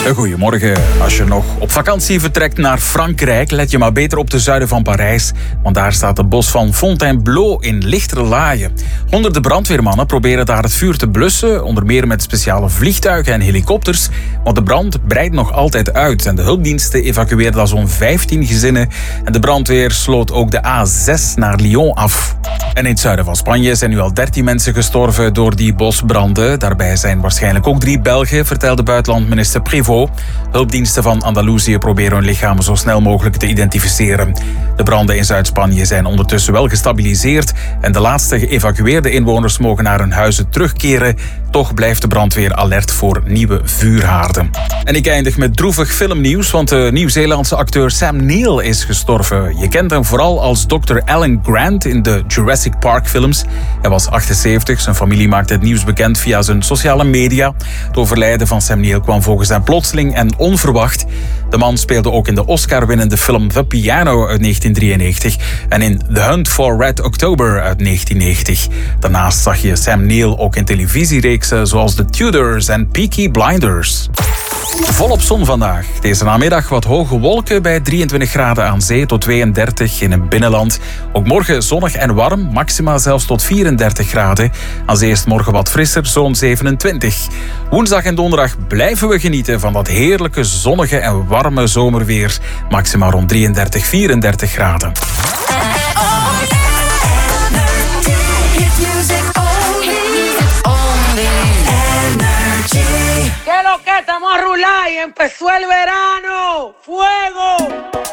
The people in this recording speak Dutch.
Goedemorgen. Als je nog op vakantie vertrekt naar Frankrijk, let je maar beter op de zuiden van Parijs. Want daar staat het bos van Fontainebleau in lichtere laaien. Honderden brandweermannen proberen daar het vuur te blussen, onder meer met speciale vliegtuigen en helikopters. Want de brand breidt nog altijd uit en de hulpdiensten evacueerden al zo'n 15 gezinnen. En de brandweer sloot ook de A6 naar Lyon af. En in het zuiden van Spanje zijn nu al 13 mensen gestorven door die bosbranden. Daarbij zijn waarschijnlijk ook 3 Belgen, vertelde buitenlandminister Prévost. Hulpdiensten van Andalusië proberen hun lichamen zo snel mogelijk te identificeren. De branden in Zuid-Spanje zijn ondertussen wel gestabiliseerd en de laatste geëvacueerde inwoners mogen naar hun huizen terugkeren. Toch blijft de brandweer alert voor nieuwe vuurhaarden. En ik eindig met droevig filmnieuws, want de Nieuw-Zeelandse acteur Sam Neill is gestorven. Je kent hem vooral als Dr. Alan Grant in de Jurassic Park films. Hij was 78, zijn familie maakte het nieuws bekend via zijn sociale media. Het overlijden van Sam Neill kwam volgens hem plotseling en onverwacht. De man speelde ook in de Oscar-winnende film The Piano uit 1993 en in The Hunt for Red October uit 1990. Daarnaast zag je Sam Neill ook in televisiereeksen zoals The Tudors en Peaky Blinders. Volop zon vandaag. Deze namiddag wat hoge wolken bij 23 graden aan zee tot 32 in het binnenland. Ook morgen zonnig en warm, maxima zelfs tot 34 graden. Aan zee is het morgen wat frisser, zo'n 27. Woensdag en donderdag blijven we genieten van dat heerlijke zonnige en warme zomerweer. Maxima rond 33, 34 graden. ¿Qué lo que estamos a rular y empezó el verano? ¡Fuego!